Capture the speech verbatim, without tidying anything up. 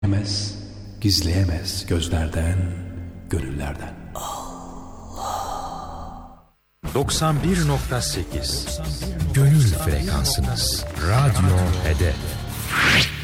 Gizleyemez, gizleyemez gözlerden, gönüllerden. doksan bir nokta sekiz Gönül frekansınız. Radyo Hedef.